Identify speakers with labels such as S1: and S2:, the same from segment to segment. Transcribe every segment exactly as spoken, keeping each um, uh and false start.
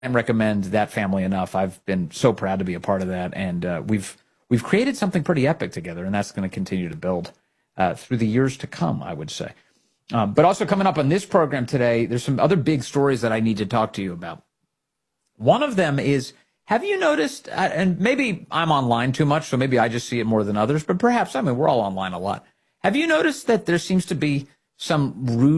S1: recommend That Family enough. I've been so proud to be a part of that, and uh, we've we've created something pretty epic together, and that's going to continue to build uh, through the years to come, I would say. Um, but also coming up on this program today, there's some other big stories that I need to talk to you about. One of them is, have you noticed, uh, and maybe I'm online too much, so maybe I just see it more than others, but perhaps, I mean, we're all online a lot. Have you noticed that there seems to be some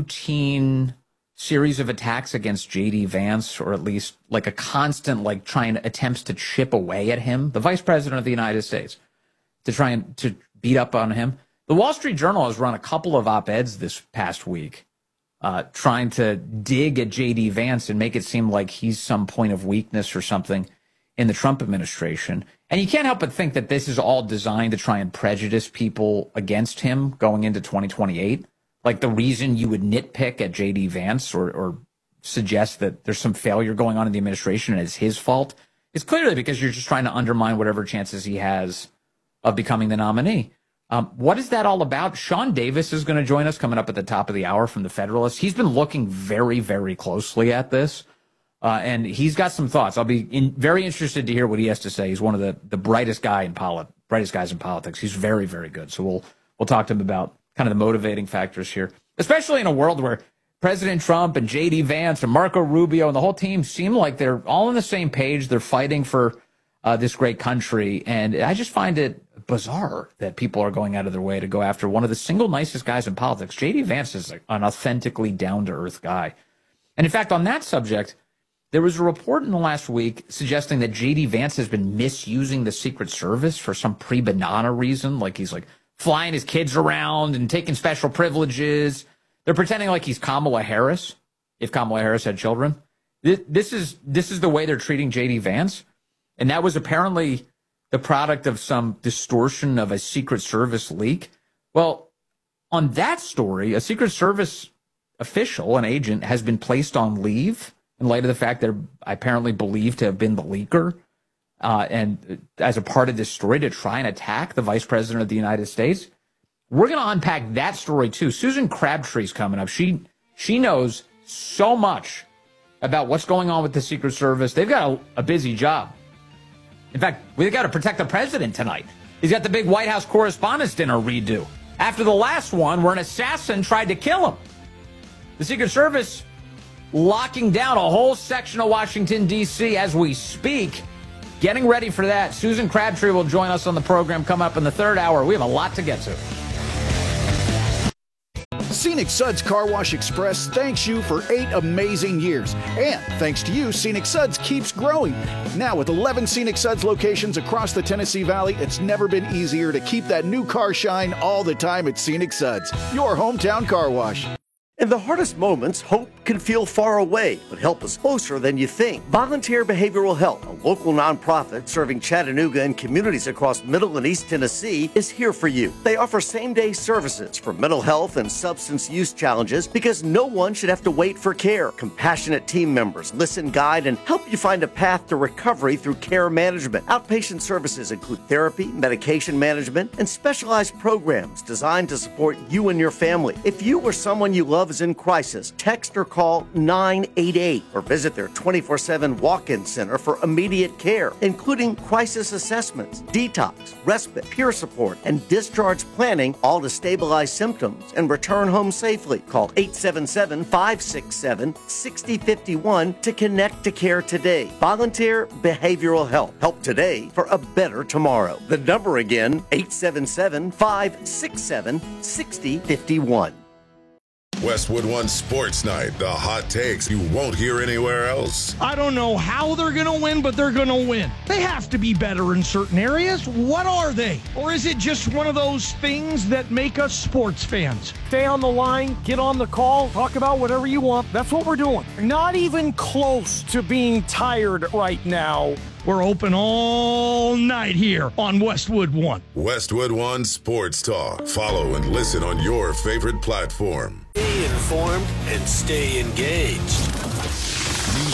S1: routine series of attacks against J D Vance, or at least like a constant, like trying attempts to chip away at him, the vice president of the United States, to try and to beat up on him? The Wall Street Journal has run a couple of op-eds this past week uh, trying to dig at J D Vance and make it seem like he's some point of weakness or something in the Trump administration. And you can't help but think that this is all designed to try and prejudice people against him going into twenty twenty-eight. Like the reason you would nitpick at J D Vance or, or suggest that there's some failure going on in the administration and it's his fault is clearly because you're just trying to undermine whatever chances he has of becoming the nominee. Um, what is that all about? Sean Davis is going to join us coming up at the top of the hour from the Federalist. He's been looking very, very closely at this, uh, and he's got some thoughts. I'll be in, very interested to hear what he has to say. He's one of the, the brightest guy in poli- brightest guys in politics. He's very, very good. So we'll we'll talk to him about kind of the motivating factors here, especially in a world where President Trump and J D Vance and Marco Rubio and the whole team seem like they're all on the same page. They're fighting for uh, this great country, and I just find it bizarre that people are going out of their way to go after one of the single nicest guys in politics. J D Vance is an authentically down-to-earth guy. And in fact, on that subject, there was a report in the last week suggesting that J D Vance has been misusing the Secret Service for some pre-banana reason, like he's like flying his kids around and taking special privileges. They're pretending like he's Kamala Harris, if Kamala Harris had children. This is this is the way they're treating J D Vance. And that was apparently the product of some distortion of a Secret Service leak. Well, on that story, a Secret Service official, an agent, has been placed on leave in light of the fact they're apparently believed to have been the leaker. Uh, and as a part of this story to try and attack the vice president of the United States. We're going to unpack that story too. Susan Crabtree's coming up. She she knows so much about what's going on with the Secret Service. They've got a, a busy job. In fact, we've got to protect the president tonight. He's got the big White House Correspondents' Dinner redo. After the last one, where an assassin tried to kill him. The Secret Service locking down a whole section of Washington, D C as we speak. Getting ready for that. Susan Crabtree will join us on the program coming up in the third hour. We have a lot to get to.
S2: Scenic Suds Car Wash Express thanks you for eight amazing years. And thanks to you, Scenic Suds keeps growing. Now with eleven Scenic Suds locations across the Tennessee Valley, it's never been easier to keep that new car shine all the time at Scenic Suds, your hometown car wash.
S3: In the hardest moments, hope can feel far away, but help is closer than you think. Volunteer Behavioral Health, a local nonprofit serving Chattanooga and communities across Middle and East Tennessee, is here for you. They offer same-day services for mental health and substance use challenges because no one should have to wait for care. Compassionate team members listen, guide, and help you find a path to recovery through care management. Outpatient services include therapy, medication management, and specialized programs designed to support you and your family. If you or someone you love is in crisis, text or call nine eight eight or visit their twenty-four seven walk-in center for immediate care, including crisis assessments, detox, respite, peer support, and discharge planning, all to stabilize symptoms and return home safely. Call eight seven seven, five six seven, six zero five one to connect to care today. Volunteer Behavioral Health. Help today for a better tomorrow. The number again, eight seven seven, five six seven, six zero five one.
S4: Westwood One Sports Night, the hot takes you won't hear anywhere else.
S5: I don't know how they're going to win, but they're going to win. They have to be better in certain areas. What are they? Or is it just one of those things that make us sports fans?
S6: Stay on the line, get on the call, talk about whatever you want. That's what we're doing. Not even close to being tired right now.
S5: We're open all night here on Westwood One.
S4: Westwood One Sports Talk. Follow and listen on your favorite platform.
S7: Stay informed and stay engaged.
S8: News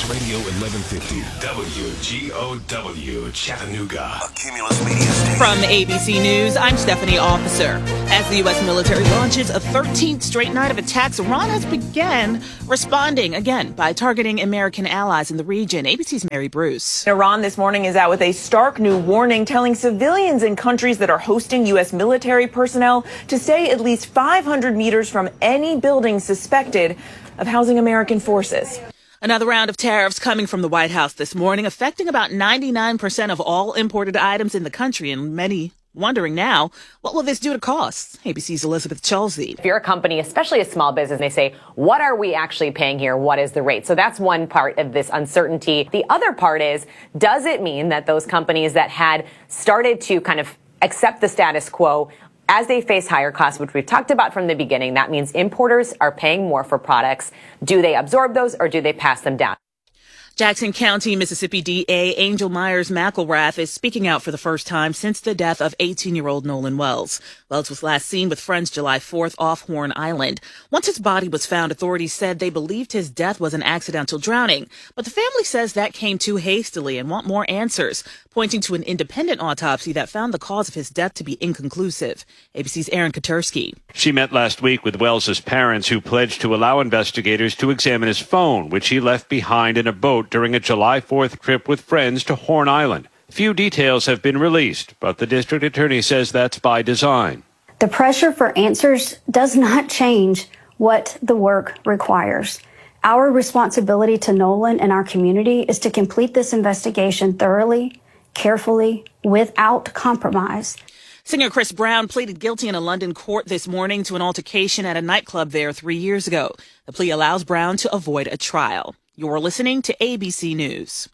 S7: Radio eleven fifty, W G O W, Chattanooga.
S8: A Cumulus Media Station.
S9: From A B C News, I'm Stephanie Officer. As the U S military launches a thirteenth straight night of attacks, Iran has begun responding again by targeting American allies in the region. A B C's Mary Bruce.
S10: Iran this morning is out with a stark new warning telling civilians in countries that are hosting U S military personnel to stay at least five hundred meters from any building suspected of housing American forces.
S9: Another round of tariffs coming from the White House this morning, affecting about ninety-nine percent of all imported items in the country, and many wondering now, what will this do to costs? A B C's Elizabeth Chelsea.
S11: If you're a company, especially a small business, they say, what are we actually paying here? What is the rate? So that's one part of this uncertainty. The other part is, does it mean that those companies that had started to kind of accept the status quo as they face higher costs, which we've talked about from the beginning, that means importers are paying more for products. Do they absorb those or do they pass them down?
S9: Jackson County, Mississippi D A Angel Myers McElrath is speaking out for the first time since the death of eighteen-year-old Nolan Wells. Wells was last seen with friends July fourth off Horn Island. Once his body was found, authorities said they believed his death was an accidental drowning. But the family says that came too hastily and want more answers, pointing to an independent autopsy that found the cause of his death to be inconclusive. A B C's Aaron Katursky.
S12: She met last week with Wells's parents, who pledged to allow investigators to examine his phone, which he left behind in a boat during a July fourth trip with friends to Horn Island. Few details have been released, but the district attorney says that's by design.
S13: The pressure for answers does not change what the work requires. Our responsibility to Nolan and our community is to complete this investigation thoroughly, carefully, without compromise.
S9: Singer Chris Brown pleaded guilty in a London court this morning to an altercation at a nightclub there three years ago. The plea allows Brown to avoid a trial. You're listening to A B C News.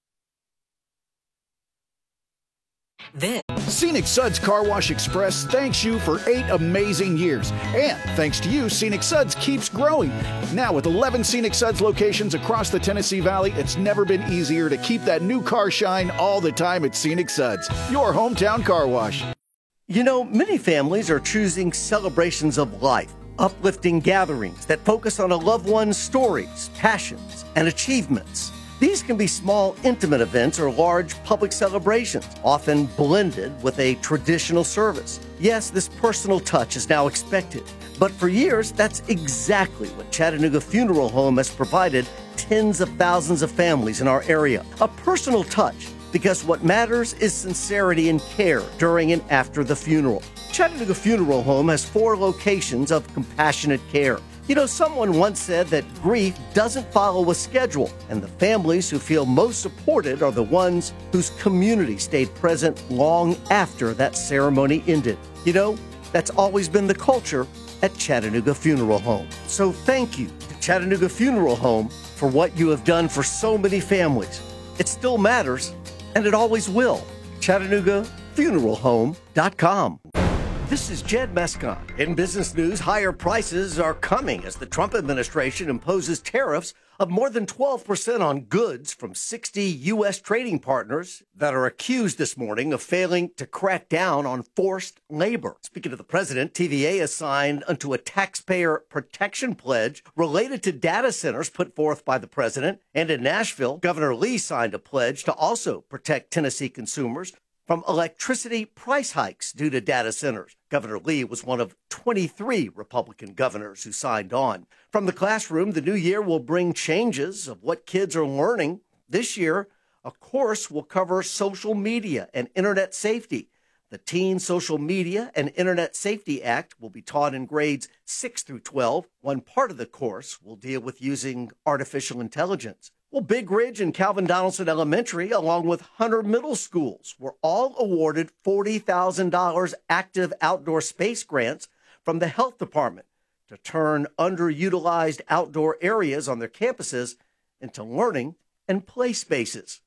S2: This. Scenic Suds Car Wash Express thanks you for eight amazing years. And thanks to you, Scenic Suds keeps growing. Now with eleven Scenic Suds locations across the Tennessee Valley, it's never been easier to keep that new car shine all the time at Scenic Suds, your hometown car wash.
S3: You know, many families are choosing celebrations of life, uplifting gatherings that focus on a loved one's stories, passions, and achievements. These can be small, intimate events or large public celebrations, often blended with a traditional service. Yes, this personal touch is now expected, but for years, that's exactly what Chattanooga Funeral Home has provided tens of thousands of families in our area. A personal touch, because what matters is sincerity and care during and after the funeral. Chattanooga Funeral Home has four locations of compassionate care. You know, someone once said that grief doesn't follow a schedule, and the families who feel most supported are the ones whose community stayed present long after that ceremony ended. You know, that's always been the culture at Chattanooga Funeral Home. So thank you to Chattanooga Funeral Home for what you have done for so many families. It still matters, and it always will. Chattanooga Funeral Home dot com. This is Jed Mescon. In business news, higher prices are coming as the Trump administration imposes tariffs of more than twelve percent on goods from sixty U S trading partners that are accused this morning of failing to crack down on forced labor. Speaking of the president, T V A has signed onto a taxpayer protection pledge related to data centers put forth by the president. And in Nashville, Governor Lee signed a pledge to also protect Tennessee consumers from electricity price hikes due to data centers. Governor Lee was one of twenty-three Republican governors who signed on. From the classroom, the new year will bring changes of what kids are learning. This year, a course will cover social media and internet safety. The Teen Social Media and Internet Safety Act will be taught in grades six through twelve. One part of the course will deal with using artificial intelligence. Well, Big Ridge and Calvin Donaldson Elementary, along with Hunter Middle Schools, were all awarded forty thousand dollars active outdoor space grants from the health department to turn underutilized outdoor areas on their campuses into learning and play spaces.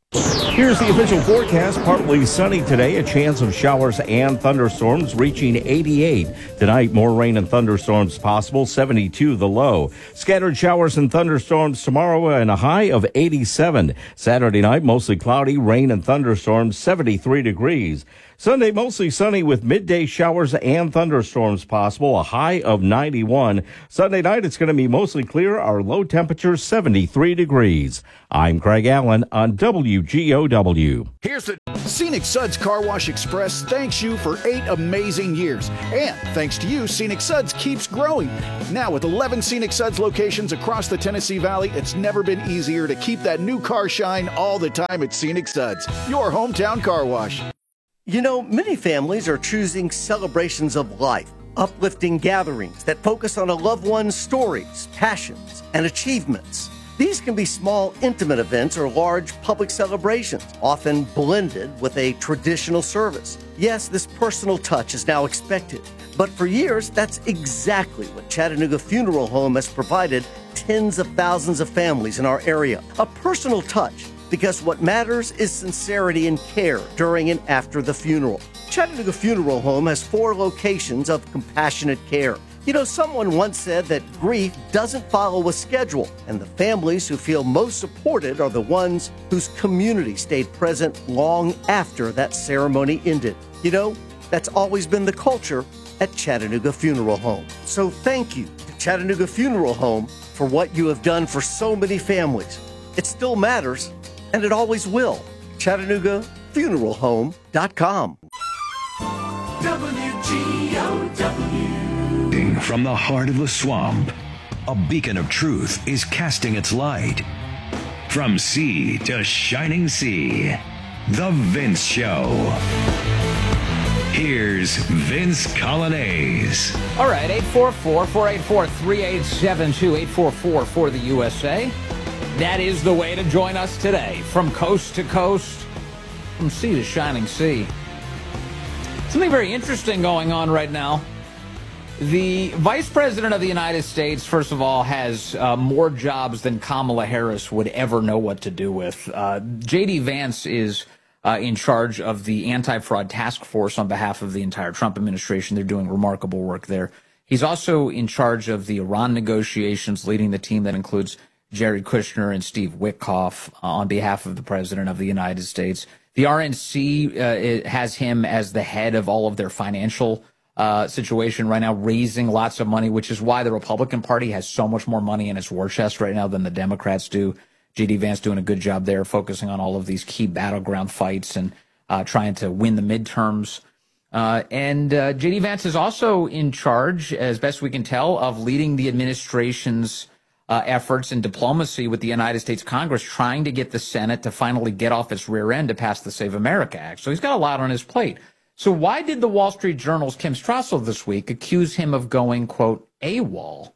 S8: Here's the official forecast. Partly sunny today, a chance of showers and thunderstorms reaching eighty-eight. Tonight, more rain and thunderstorms possible, seventy-two the low. Scattered showers and thunderstorms tomorrow and a high of eighty-seven. Saturday night, mostly cloudy, rain and thunderstorms, seventy-three degrees. Sunday, mostly sunny with midday showers and thunderstorms possible, a high of ninety-one. Sunday night, it's going to be mostly clear, our low temperature seventy-three degrees. I'm Craig Allen on W G O W.
S2: Here's the Scenic Suds Car Wash Express thanks you for eight amazing years. And thanks to you, Scenic Suds keeps growing. Now with eleven Scenic Suds locations across the Tennessee Valley, it's never been easier to keep that new car shine all the time at Scenic Suds, your hometown car wash.
S3: You know, many families are choosing celebrations of life, uplifting gatherings that focus on a loved one's stories, passions, and achievements. These can be small, intimate events or large public celebrations, often blended with a traditional service. Yes, this personal touch is now expected, but for years, that's exactly what Chattanooga Funeral Home has provided tens of thousands of families in our area. A personal touch, because what matters is sincerity and care during and after the funeral. Chattanooga Funeral Home has four locations of compassionate care. You know, someone once said that grief doesn't follow a schedule, and the families who feel most supported are the ones whose community stayed present long after that ceremony ended. You know, that's always been the culture at Chattanooga Funeral Home. So thank you to Chattanooga Funeral Home for what you have done for so many families. It still matters, and it always will. Chattanooga Funeral Home dot com.
S7: W G O W. From the heart of the swamp, a beacon of truth is casting its light. From sea to shining sea, The Vince Show. Here's Vince Colonnese.
S1: All right, eight four four, four eight four, three eight seven two, eight four four for the U S A. That is the way to join us today. From coast to coast, from sea to shining sea. Something very interesting going on right now. The Vice President of the United States, first of all, has uh, more jobs than Kamala Harris would ever know what to do with. Uh, J D Vance is uh, in charge of the anti-fraud task force on behalf of the entire Trump administration. They're doing remarkable work there. He's also in charge of the Iran negotiations, leading the team that includes Jared Kushner and Steve Witkoff uh, on behalf of the President of the United States. The R N C uh, it has him as the head of all of their financial uh, situation right now, raising lots of money, which is why the Republican Party has so much more money in its war chest right now than the Democrats do. J D Vance doing a good job there, focusing on all of these key battleground fights and uh, trying to win the midterms. Uh, and uh, J D Vance is also in charge, as best we can tell, of leading the administration's Uh, efforts in diplomacy with the United States Congress, trying to get the Senate to finally get off its rear end to pass the Save America Act. So he's got a lot on his plate. So why did the Wall Street Journal's Kim Strassel this week accuse him of going, quote, AWOL?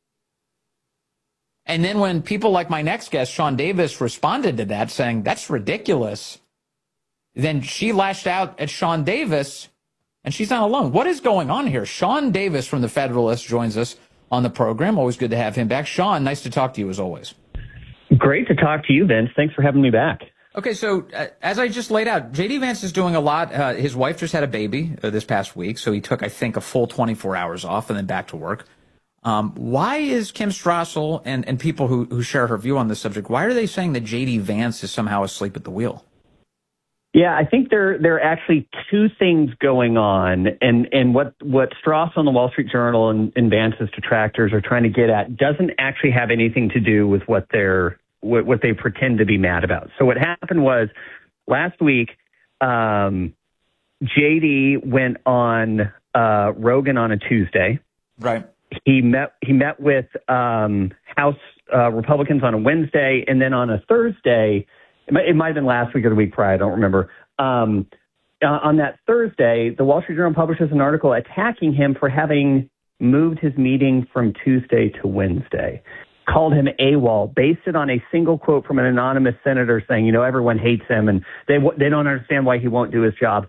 S1: And then when people like my next guest, Sean Davis, responded to that saying, that's ridiculous, then she lashed out at Sean Davis, and she's not alone. What is going on here? Sean Davis from The Federalist joins us on the program. Always good to have him back. Sean, nice to talk to you as always.
S14: Great to talk to you, Vince. Thanks for having me back.
S1: Okay, so uh, as I just laid out, J D Vance is doing a lot. Uh, his wife just had a baby uh, this past week, so he took, I think, a full twenty-four hours off and then back to work. Um, why is Kim Strassel and, and people who, who share her view on this subject, why are they saying that J D Vance is somehow asleep at the wheel?
S14: Yeah, I think there there are actually two things going on, and, and what, what Strassel and the Wall Street Journal and, and Vance's detractors are trying to get at doesn't actually have anything to do with what they're what, what they pretend to be mad about. So what happened was last week, um, J D went on uh, Rogan on a Tuesday.
S1: Right.
S14: He met he met with um, House uh, Republicans on a Wednesday, and then on a Thursday. It might, it might have been last week or the week prior, I don't remember. Um, uh, on that Thursday, the Wall Street Journal publishes an article attacking him for having moved his meeting from Tuesday to Wednesday, called him AWOL, based it on a single quote from an anonymous senator saying, you know, everyone hates him and they they don't understand why he won't do his job.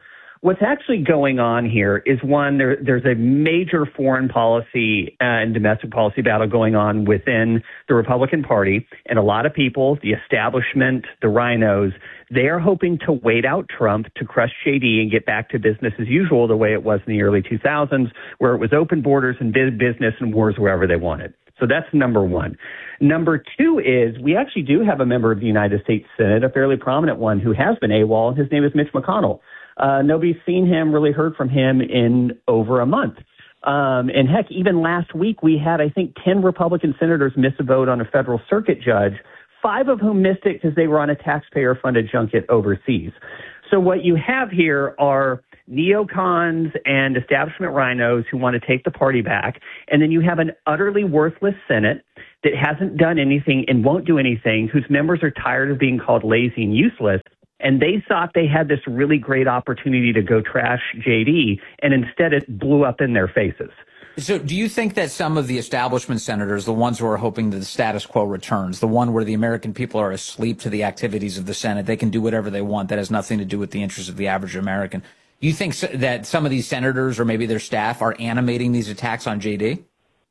S14: What's actually going on here is, one, there, there's a major foreign policy and domestic policy battle going on within the Republican Party. And a lot of people, the establishment, the rhinos, they are hoping to wait out Trump to crush J D and get back to business as usual, the way it was in the early two thousands, where it was open borders and did business and wars wherever they wanted. So that's number one. Number two is we actually do have a member of the United States Senate, a fairly prominent one, who has been AWOL, and his name is Mitch McConnell. Uh, nobody's seen him, really heard from him in over a month. Um, and heck, even last week we had, I think, ten Republican senators miss a vote on a federal circuit judge, five of whom missed it because they were on a taxpayer-funded junket overseas. So what you have here are neocons and establishment rhinos who want to take the party back. And then you have an utterly worthless Senate that hasn't done anything and won't do anything, whose members are tired of being called lazy and useless. And they thought they had this really great opportunity to go trash J D, and instead it blew up in their faces.
S1: So do you think that some of the establishment senators, the ones who are hoping that the status quo returns, the one where the American people are asleep to the activities of the Senate, they can do whatever they want, that has nothing to do with the interests of the average American, do you think that some of these senators or maybe their staff are animating these attacks on J D?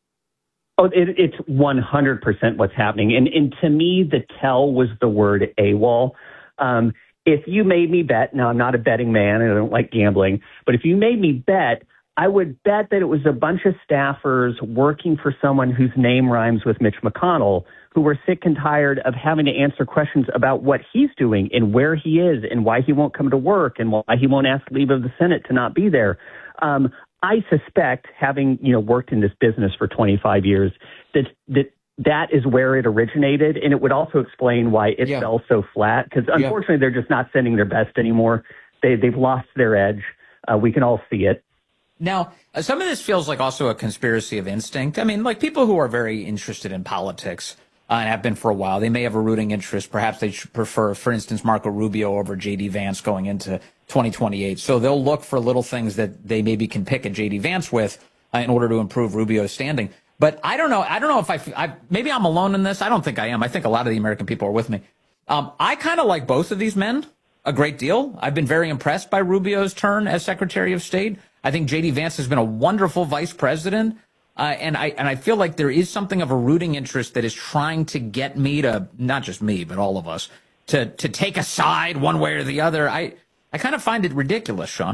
S14: Oh, it, it's one hundred percent what's happening. And, and to me, the tell was the word AWOL. Um, If you made me bet, now I'm not a betting man and I don't like gambling, but if you made me bet, I would bet that it was a bunch of staffers working for someone whose name rhymes with Mitch McConnell, who were sick and tired of having to answer questions about what he's doing and where he is and why he won't come to work and why he won't ask leave of the Senate to not be there. Um, I suspect, having, you know, worked in this business for twenty-five years, that that that is where it originated, and it would also explain why it yeah. fell so flat, because unfortunately yeah. they're just not sending their best anymore. They, they've lost their edge. Uh, we can all see it.
S1: Now, uh, some of this feels like also a conspiracy of instinct. I mean, like people who are very interested in politics uh, and have been for a while, they may have a rooting interest. Perhaps they should prefer, for instance, Marco Rubio over J D Vance going into twenty twenty-eight. So they'll look for little things that they maybe can pick at J D Vance with uh, in order to improve Rubio's standing. But I don't know. I don't know if I, I maybe I'm alone in this. I don't think I am. I think a lot of the American people are with me. Um, I kind of like both of these men a great deal. I've been very impressed by Rubio's turn as Secretary of State. I think J D Vance has been a wonderful vice president. Uh, and I and I feel like there is something of a rooting interest that is trying to get me to, not just me, but all of us, to to take a side one way or the other. I, I kind of find it ridiculous, Sean.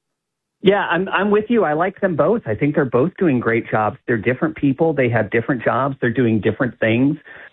S14: Yeah, I'm I'm with you. I like them both. I think they're both doing great jobs. They're different people. They have different jobs. They're doing different things.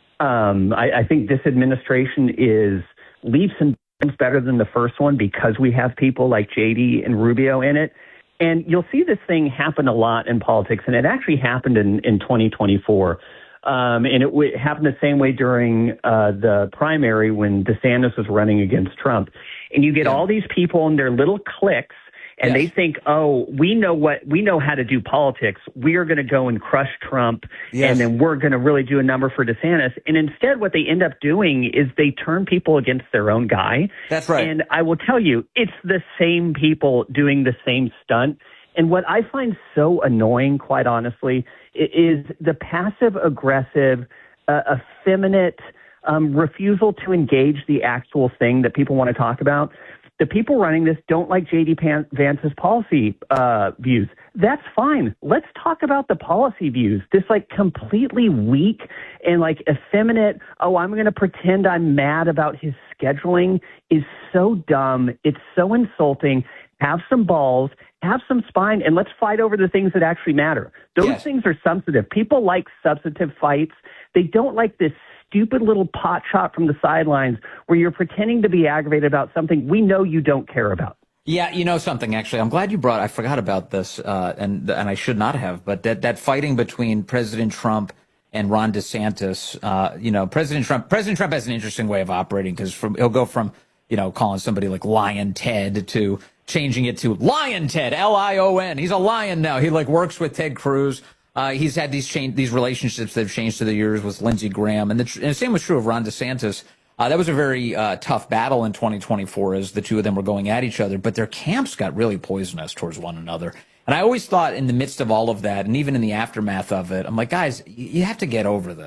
S14: Um, I, I think this administration is leaps and bounds better than the first one because we have people like J D and Rubio in it. And you'll see this thing happen a lot in politics, and it actually happened in, in twenty twenty-four. Um, and it, it happened the same way during uh, the primary when DeSantis was running against Trump. And you get yeah. all these people in their little cliques, and yes. they think, oh, we know what we know how to do politics. We are going to go and crush Trump, yes. and then we're going to really do a number for DeSantis. And instead, what they end up doing is they turn people against their own guy.
S1: That's right.
S14: And I will tell you, it's the same people doing the same stunt. And what I find so annoying, quite honestly, is the passive-aggressive, uh, effeminate um, refusal to engage the actual thing that people want to talk about. The people running this don't like J D Vance's policy uh, views. That's fine. Let's talk about the policy views. This like completely weak and like effeminate, oh, I'm going to pretend I'm mad about his scheduling is so dumb. It's so insulting. Have some balls, have some spine, and let's fight over the things that actually matter. Those yes. things are substantive. People like substantive fights. They don't like this stupid little pot shot from the sidelines where you're pretending to be aggravated about something we know you don't care about.
S1: Yeah, you know something, actually. I'm glad you brought, I forgot about this, uh, and and I should not have, but that, that fighting between President Trump and Ron DeSantis, uh, you know, President Trump, President Trump has an interesting way of operating because from he'll go from, you know, calling somebody like Lion Ted to changing it to Lion Ted, L I O N. He's a lion now. He like works with Ted Cruz. Uh, he's had these change, these relationships that have changed through the years with Lindsey Graham. And the, and the same was true of Ron DeSantis. Uh, that was a very uh, tough battle in twenty twenty-four as the two of them were going at each other. But their camps got really poisonous towards one another. And I always thought in the midst of all of that, and even in the aftermath of it, I'm like, guys, you have to get over this.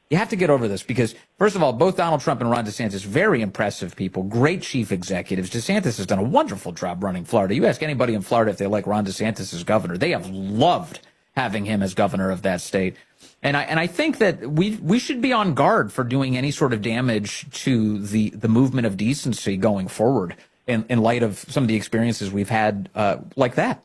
S1: You have to get over this because, first of all, both Donald Trump and Ron DeSantis, very impressive people, great chief executives. DeSantis has done a wonderful job running Florida. You ask anybody in Florida if they like Ron DeSantis as governor. They have loved having him as governor of that state. And I and I think that we we should be on guard for doing any sort of damage to the, the movement of decency going forward in, in light of some of the experiences we've had uh, like that.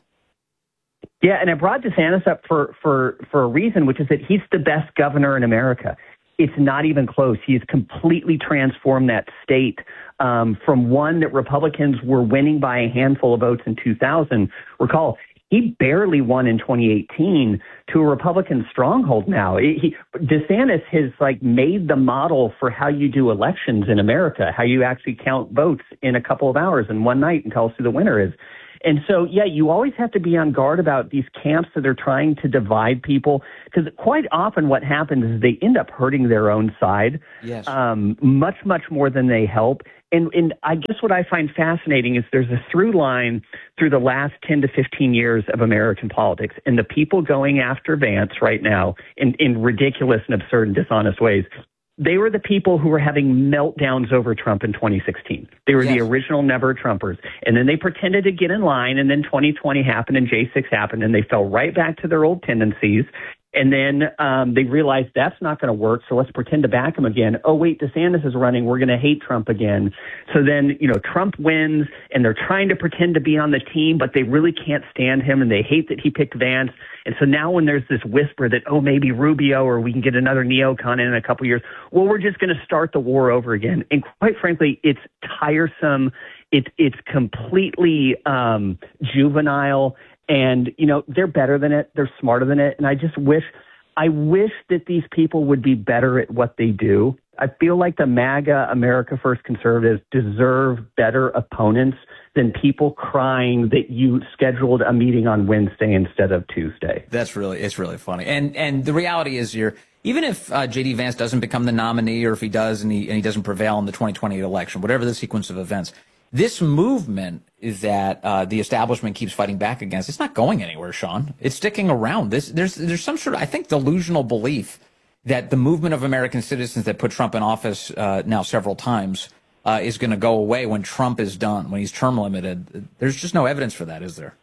S14: Yeah, and I brought DeSantis up for, for, for a reason, which is that he's the best governor in America. It's not even close. He's completely transformed that state um, from one that Republicans were winning by a handful of votes in two thousand. Recall, he barely won in twenty eighteen to a Republican stronghold now. He, DeSantis has like made the model for how you do elections in America, how you actually count votes in a couple of hours in one night and tell us who the winner is. And so, yeah, you always have to be on guard about these camps that are trying to divide people, because quite often what happens is they end up hurting their own side,
S1: yes.
S14: um, much, much more than they help. And, and I guess what I find fascinating is there's a through line through the last ten to fifteen years of American politics, and the people going after Vance right now in, in ridiculous and absurd and dishonest ways. They were the people who were having meltdowns over Trump in twenty sixteen. They were yes. the original never Trumpers. And then they pretended to get in line, and then twenty twenty happened and J six happened, and they fell right back to their old tendencies. And then um, they realized that's not going to work, so let's pretend to back him again. Oh, wait, DeSantis is running. We're going to hate Trump again. So then, you know, Trump wins, and they're trying to pretend to be on the team, but they really can't stand him, and they hate that he picked Vance. And so now when there's this whisper that, oh, maybe Rubio or we can get another neocon in, in a couple of years, well, we're just going to start the war over again. And quite frankly, it's tiresome. It, it's completely um, juvenile. And, you know, they're better than it. They're smarter than it. And I just wish, I wish that these people would be better at what they do. I feel like the MAGA, America First conservatives deserve better opponents than people crying that you scheduled a meeting on Wednesday instead of Tuesday.
S1: That's really, it's really funny. And, and the reality is you're, even if uh, J D Vance doesn't become the nominee, or if he does and he, and he doesn't prevail in the twenty twenty election, whatever the sequence of events, this movement is that uh, the establishment keeps fighting back against. It's not going anywhere, Sean. It's sticking around. This, there's, there's some sort of, I think, delusional belief that the movement of American citizens that put Trump in office uh, now several times uh, is going to go away when Trump is done, when he's term limited. There's just no evidence for that, is there?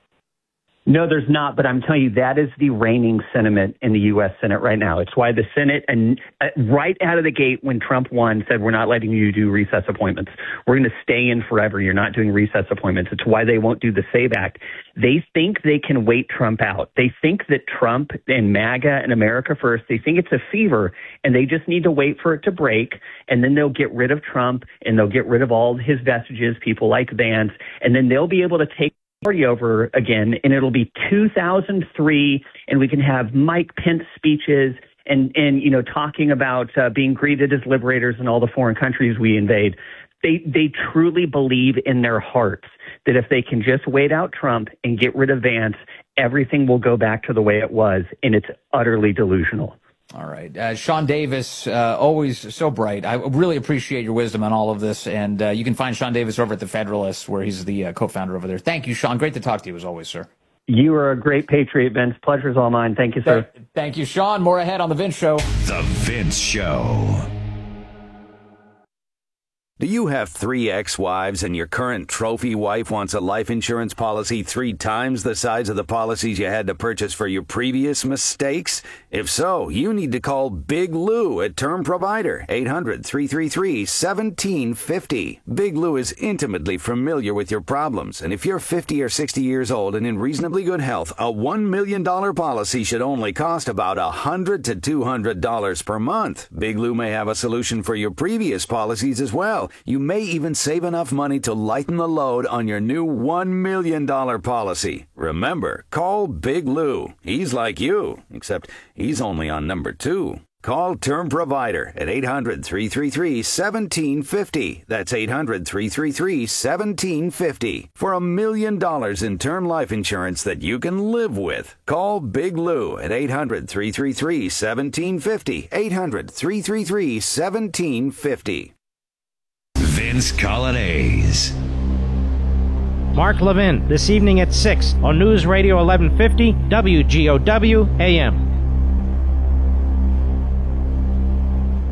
S14: No, there's not. But I'm telling you, that is the reigning sentiment in the U S Senate right now. It's why the Senate, and uh, right out of the gate when Trump won, said, we're not letting you do recess appointments. We're going to stay in forever. You're not doing recess appointments. It's why they won't do the SAVE Act. They think they can wait Trump out. They think that Trump and MAGA and America First, they think it's a fever, and they just need to wait for it to break, and then they'll get rid of Trump, and they'll get rid of all his vestiges, people like Vance, and then they'll be able to take party over again, and it'll be two thousand three, and we can have Mike Pence speeches and, and you know, talking about uh, being greeted as liberators in all the foreign countries we invade. They, they truly believe in their hearts that if they can just wait out Trump and get rid of Vance, everything will go back to the way it was, and it's utterly delusional.
S1: All right. Uh, Sean Davis, uh, always so bright. I really appreciate your wisdom on all of this. And uh, you can find Sean Davis over at The Federalist, where he's the uh, co-founder over there. Thank you, Sean. Great to talk to you as always, sir.
S14: You are a great patriot, Vince. Pleasure's all mine. Thank you, sir.
S1: Thank you, Sean. More ahead on The Vince Show.
S7: The Vince Show.
S15: Do you have three ex-wives and your current trophy wife wants a life insurance policy three times the size of the policies you had to purchase for your previous mistakes? If so, you need to call Big Lou at Term Provider, eight hundred, three three three, one seven five zero. Big Lou is intimately familiar with your problems, and if you're fifty or sixty years old and in reasonably good health, a one million dollars policy should only cost about one hundred to two hundred dollars per month. Big Lou may have a solution for your previous policies as well. You may even save enough money to lighten the load on your new one million dollars policy. Remember, call Big Lou. He's like you, except he's only on number two. Call Term Provider at eight hundred, three three three, one seven five zero. That's eight hundred, three three three, one seven five zero. For a million dollars in term life insurance that you can live with. Call Big Lou at eight hundred, three three three, one seven five zero. eight hundred, three three three, one seven five zero.
S7: Vince Colonnese.
S16: Mark Levin, this evening at six on News Radio eleven fifty W G O W A M.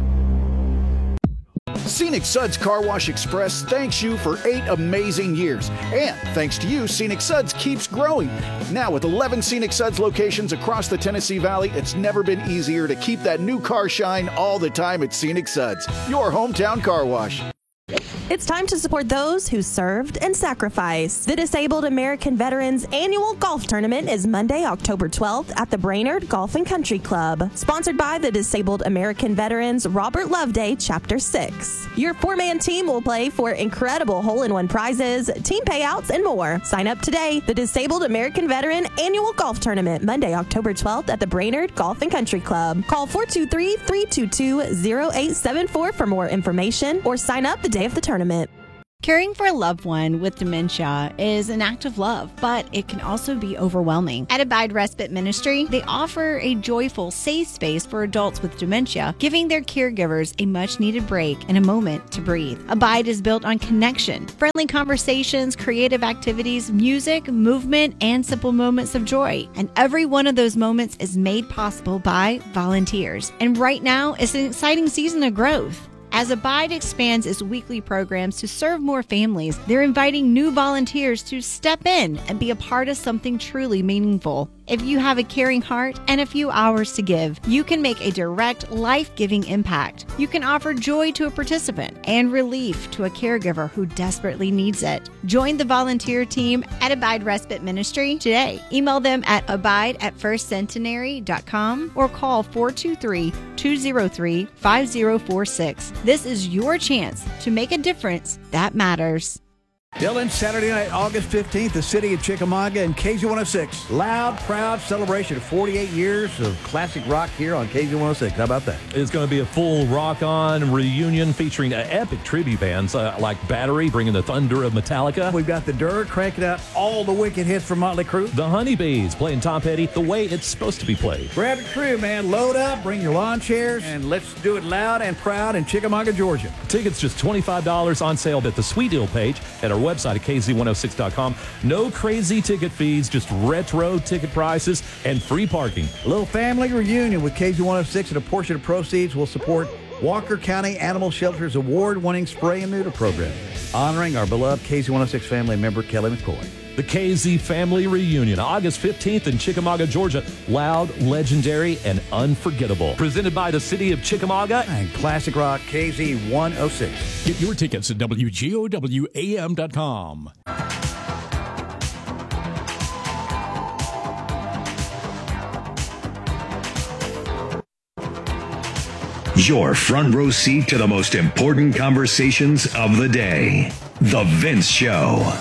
S2: Scenic Suds Car Wash Express thanks you for eight amazing years. And thanks to you, Scenic Suds keeps growing. Now with eleven Scenic Suds locations across the Tennessee Valley, it's never been easier to keep that new car shine all the time at Scenic Suds, your hometown car wash.
S17: It's time to support those who served and sacrificed. The Disabled American Veterans Annual Golf Tournament is Monday, October twelfth at the Brainerd Golf and Country Club. Sponsored by the Disabled American Veterans Robert Loveday Chapter six. Your four-man team will play for incredible hole-in-one prizes, team payouts, and more. Sign up today. The Disabled American Veteran Annual Golf Tournament, Monday, October twelfth at the Brainerd Golf and Country Club. Call four two three, three two two, zero eight seven four for more information or sign up the day of the tournament.
S18: Caring for a loved one with dementia is an act of love, but it can also be overwhelming. At Abide Respite Ministry, they offer a joyful, safe space for adults with dementia, giving their caregivers a much-needed break and a moment to breathe. Abide is built on connection, friendly conversations, creative activities, music, movement, and simple moments of joy. And every one of those moments is made possible by volunteers. And right now, it's an exciting season of growth. As Abide expands its weekly programs to serve more families, they're inviting new volunteers to step in and be a part of something truly meaningful. If you have a caring heart and a few hours to give, you can make a direct, life-giving impact. You can offer joy to a participant and relief to a caregiver who desperately needs it. Join the volunteer team at Abide Respite Ministry today. Email them at abide at first centenary dot com or call four two three, two zero three, five zero four six. This is your chance to make a difference that matters.
S19: Dylan, Saturday night, August fifteenth, the city of Chickamauga and K Z one oh six. Loud, proud celebration of forty-eight years of classic rock here on K Z one oh six. How about that?
S20: It's going to be a full rock-on reunion featuring uh, epic tribute bands uh, like Battery, bringing the thunder of Metallica.
S19: We've got the Dirt cranking out all the wicked hits from Motley Crue.
S20: The Honeybees playing Tom Petty the way it's supposed to be played.
S19: Grab a crew, man. Load up, bring your lawn chairs, and let's do it loud and proud in Chickamauga, Georgia.
S20: Tickets just twenty-five dollars on sale at the Sweet Deal page at our website at K Z one oh six dot com. No crazy ticket fees, just retro ticket prices and free parking.
S19: A little family reunion with K Z one oh six, and a portion of proceeds will support Walker County Animal Shelter's award-winning spray and neuter program, honoring our beloved K Z one oh six family member, Kelly McCoy.
S20: The K Z Family Reunion, August fifteenth in Chickamauga, Georgia. Loud, legendary, and unforgettable. Presented by the city of Chickamauga
S19: and Classic Rock K Z one oh six.
S21: Get your tickets at W G O W A M dot com.
S7: Your front row seat to the most important conversations of the day. The Vince Show.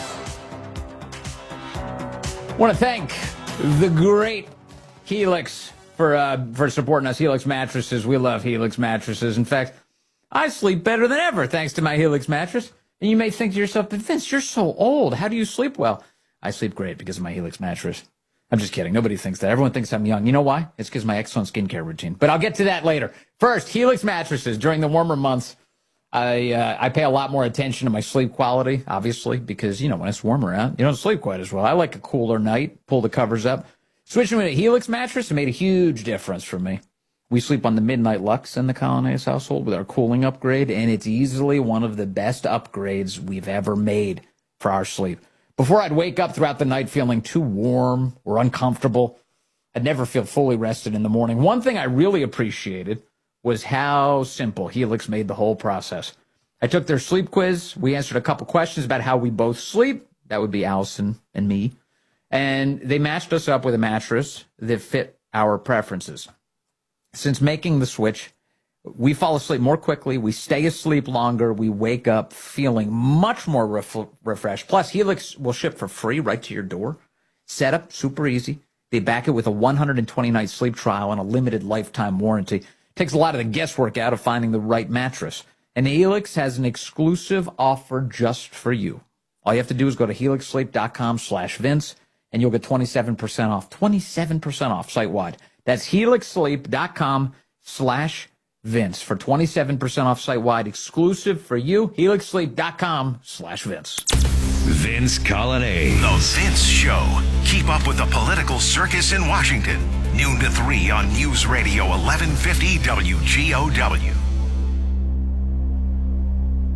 S1: I want to thank the great Helix for uh, for supporting us. Helix mattresses. We love Helix mattresses. In fact, I sleep better than ever thanks to my Helix mattress. And you may think to yourself, but Vince, you're so old. How do you sleep well? I sleep great because of my Helix mattress. I'm just kidding. Nobody thinks that. Everyone thinks I'm young. You know why? It's because of my excellent skincare routine. But I'll get to that later. First, Helix mattresses. During the warmer months, I uh, I pay a lot more attention to my sleep quality, obviously, because, you know, when it's warmer out, you don't sleep quite as well. I like a cooler night, pull the covers up. Switching to a Helix mattress, it made a huge difference for me. We sleep on the Midnight Lux in the Colonnais household with our cooling upgrade, and it's easily one of the best upgrades we've ever made for our sleep. Before I'd wake up throughout the night feeling too warm or uncomfortable, I'd never feel fully rested in the morning. One thing I really appreciated was how simple Helix made the whole process. I took their sleep quiz. We answered a couple questions about how we both sleep. That would be Allison and me. And they matched us up with a mattress that fit our preferences. Since making the switch, we fall asleep more quickly, we stay asleep longer, we wake up feeling much more ref- refreshed. Plus, Helix will ship for free right to your door. Setup, super easy. They back it with a one hundred twenty night sleep trial and a limited lifetime warranty. Takes a lot of the guesswork out of finding the right mattress. And Helix has an exclusive offer just for you. All you have to do is go to helix sleep dot com slash Vince, and you'll get twenty-seven percent off. twenty-seven percent off site-wide. That's helix sleep dot com slash Vince for twenty-seven percent off site-wide, exclusive for you. helix sleep dot com slash Vince.
S7: Vince Colonnais.
S22: The Vince Show. Keep up with the political circus in Washington. Noon to three on News Radio eleven fifty W G O W.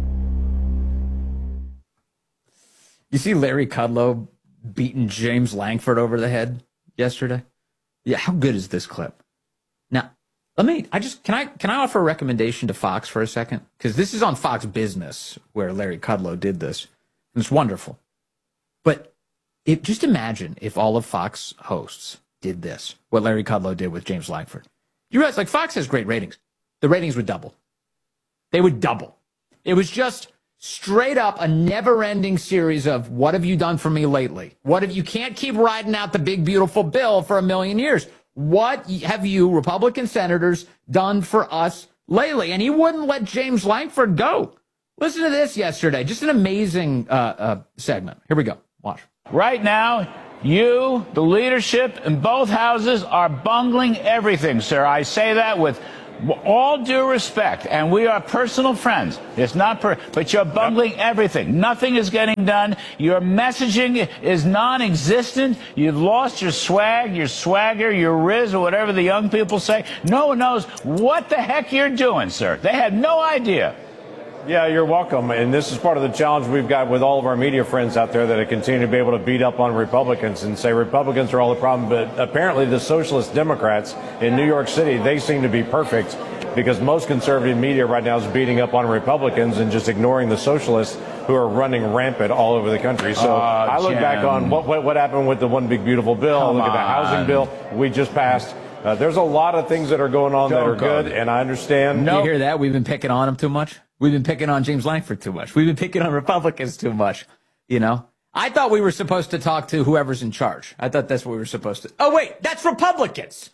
S1: You see Larry Kudlow beating James Langford over the head yesterday? Yeah, how good is this clip? Now, let me, I just, can I, can I offer a recommendation to Fox for a second? Because this is on Fox Business where Larry Kudlow did this. And it's wonderful. But it, just imagine if all of Fox hosts did this, what Larry Kudlow did with James Langford. You realize, like, Fox has great ratings. The ratings would double. They would double. It was just straight up a never-ending series of, what have you done for me lately? What have you can't keep riding out the big, beautiful bill for a million years. What have you, Republican senators, done for us lately? And he wouldn't let James Langford go. Listen to this yesterday. Just an amazing uh, uh, segment. Here we go. Watch.
S5: Right now, you, the leadership in both houses, are bungling everything, sir. I say that with all due respect, and we are personal friends. It's not, per- but you're bungling yep. everything. Nothing is getting done. Your messaging is non-existent. You've lost your swag, your swagger, your riz, or whatever the young people say. No one knows what the heck you're doing, sir. They had no idea.
S6: Yeah, you're welcome. And this is part of the challenge we've got with all of our media friends out there that continue to be able to beat up on Republicans and say Republicans are all the problem. But apparently the socialist Democrats in New York City, they seem to be perfect because most conservative media right now is beating up on Republicans and just ignoring the socialists who are running rampant all over the country. So uh, I look Jim. back on what, what what happened with the One Big Beautiful Bill. Come look on. at the housing bill we just passed. Uh, there's a lot of things that are going on Don't that are good, and I understand.
S1: No. You hear that? We've been picking on him too much. We've been picking on James Langford too much. We've been picking on Republicans too much. You know, I thought we were supposed to talk to whoever's in charge. I thought that's what we were supposed to. Oh, wait, that's Republicans.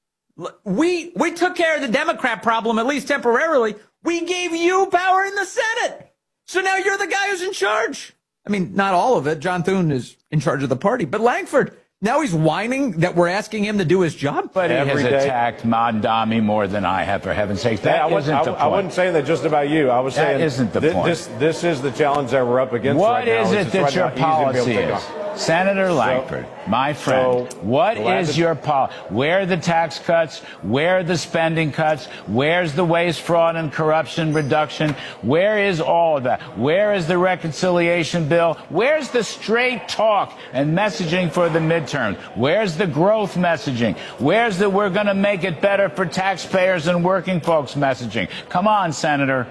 S1: We we took care of the Democrat problem, at least temporarily. We gave you power in the Senate. So now you're the guy who's in charge. I mean, not all of it. John Thune is in charge of the party. But Langford, now he's whining that we're asking him to do his job.
S5: But he
S6: Every
S5: has
S6: day.
S5: attacked Mondami more than I have, for heaven's sake. That
S6: I wasn't,
S5: isn't the
S6: I,
S5: point.
S6: I wasn't saying that just about you. I was
S5: that
S6: saying
S5: isn't the
S6: th-
S5: point.
S6: This, this is the challenge that we're up against
S5: what
S6: right now.
S5: What is it
S6: it's
S5: that
S6: right
S5: your
S6: now
S5: policy is? Senator Langford, so, my friend,
S6: so
S5: what is
S6: to-
S5: your policy? Where are the tax cuts? Where are the spending cuts? Where's the waste, fraud, and corruption reduction? Where is all of that? Where is the reconciliation bill? Where's the straight talk and messaging for the midterm? Where's the growth messaging? Where's the we're going to make it better for taxpayers and working folks messaging? Come on, Senator.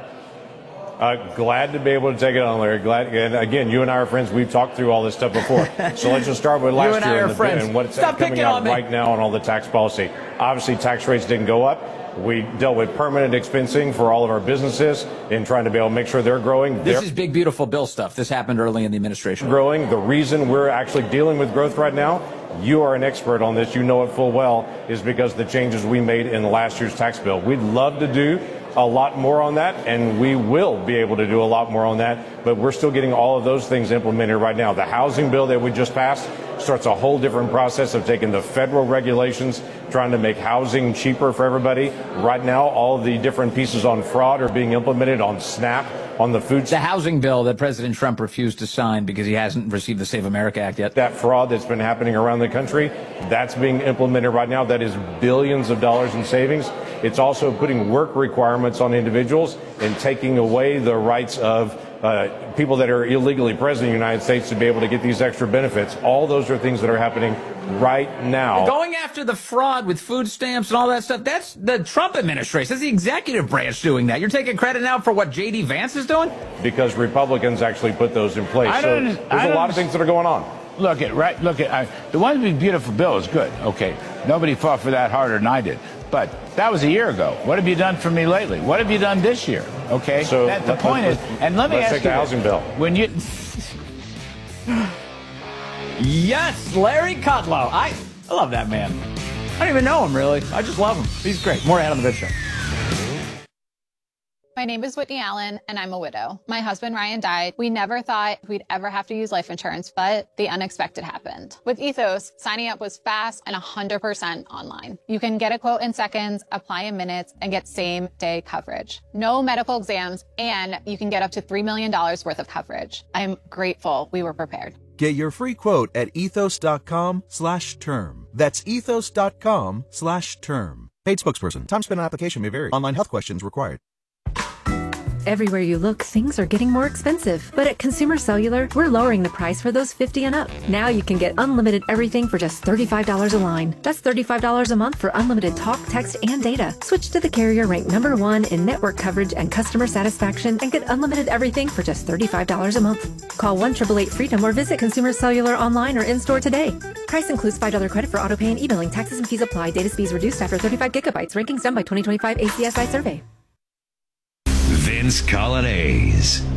S6: Uh, glad to be able to take it on, Larry. Glad, and again, you and I are friends. We've talked through all this stuff before. So let's just start with last
S1: and
S6: year
S1: I are
S6: and, the,
S1: friends.
S6: and what's
S1: Stop
S6: coming
S1: picking
S6: out
S1: on me.
S6: right now on all the tax policy. Obviously, tax rates didn't go up. We dealt with permanent expensing for all of our businesses in trying to be able to make sure they're growing.
S1: This
S6: they're
S1: is big, beautiful bill stuff. This happened early in the administration.
S6: Growing. The reason we're actually dealing with growth right now, you are an expert on this, you know it full well, is because the changes we made in last year's tax bill. We'd love to do a lot more on that, and we will be able to do a lot more on that, but we're still getting all of those things implemented right now. The housing bill that we just passed starts a whole different process of taking the federal regulations, trying to make housing cheaper for everybody. Right now, all of the different pieces on fraud are being implemented on SNAP, on the food.
S1: The housing bill that President Trump refused to sign because he hasn't received the Save America Act yet.
S6: That fraud that's been happening around the country, that's being implemented right now. That is billions of dollars in savings. It's also putting work requirements on individuals and taking away the rights of uh, people that are illegally present in the United States to be able to get these extra benefits. All those are things that are happening right now.
S1: Going after the fraud with food stamps and all that stuff, that's the Trump administration. That's the executive branch doing that. You're taking credit now for what J D Vance is doing?
S6: Because Republicans actually put those in place.
S5: I
S6: So
S5: don't,
S6: there's
S5: I
S6: a
S5: don't,
S6: lot of things that are going on.
S5: Look at right. Look at I, the One Big Beautiful Bill is good. Okay, nobody fought for that harder than I did. But that was a year ago. What have you done for me lately? What have you done this year? Okay,
S6: So
S5: that, the
S6: let,
S5: point
S6: let's,
S5: is, and let me
S6: let's
S5: ask
S6: take
S5: you
S6: the housing bill.
S5: When you,
S1: yes, Larry Kudlow. I, I love that man. I don't even know him really. I just love him. He's great. More ahead on the Big Show.
S23: My name is Whitney Allen, and I'm a widow. My husband, Ryan, died. We never thought we'd ever have to use life insurance, but the unexpected happened. With Ethos, signing up was fast and one hundred percent online. You can get a quote in seconds, apply in minutes, and get same-day coverage. No medical exams, and you can get up to three million dollars worth of coverage. I'm grateful we were prepared.
S24: Get your free quote at ethos.com slash term. That's ethos.com slash term. Paid spokesperson. Time spent on application may vary. Online health questions required.
S4: Everywhere you look, things are getting more expensive. But at Consumer Cellular, we're lowering the price for those fifty and up. Now you can get unlimited everything for just thirty-five dollars a line. That's thirty-five dollars a month for unlimited talk, text, and data. Switch to the carrier ranked number one in network coverage and customer satisfaction and get unlimited everything for just thirty-five dollars a month. Call one eight eight eight freedom or visit Consumer Cellular online or in-store today. Price includes five dollars credit for autopay and e-billing. Taxes and fees apply. Data speeds reduced after thirty-five gigabytes. Rankings done by twenty twenty-five A C S I survey.
S7: Vince Coglianese.